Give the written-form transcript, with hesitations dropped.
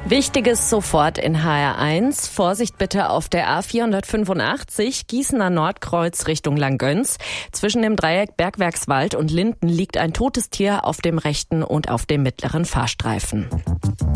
Wichtiges sofort in HR1. Vorsicht bitte auf der A485 Gießener Nordkreuz Richtung Langgöns. Zwischen dem Dreieck Bergwerkswald und Linden liegt ein totes Tier auf dem rechten und auf dem mittleren Fahrstreifen.